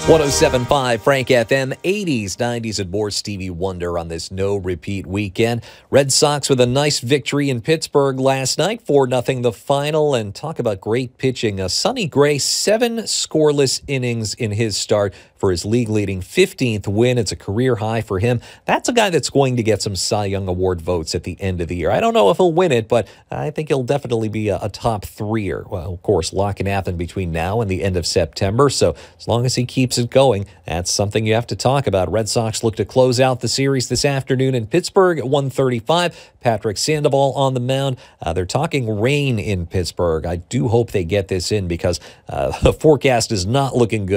107.5 Frank FM, 80s, 90s, and more Stevie Wonder on this no-repeat weekend. Red Sox with a nice victory in Pittsburgh last night, 4-0 the final, and talk about great pitching. Sonny Gray, 7 scoreless innings in his start for his league-leading 15th win. It's a career high for him. That's a guy that's going to get some Cy Young Award votes at the end of the year. I don't know if he'll win it, but I think he'll definitely be a top threer. Well, of course, lot can happen between now and the end of September, so as long as he keeps it going, that's something you have to talk about. Red Sox look to close out the series this afternoon in Pittsburgh at 1:35. Patrick Sandoval on the mound. They're talking rain in Pittsburgh. I do hope they get this in because the forecast is not looking good.